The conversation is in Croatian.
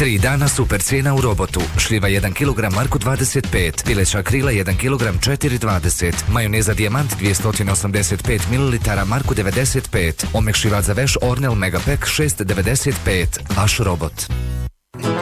3 dana super cijena u Robotu. Šljiva 1 kg Marku 25, pileća krila 1 kg 4,20, majoneza Dijamant 285 ml Marku 95, omekšivač za veš Ornel Megapack 6,95. Vaš Robot.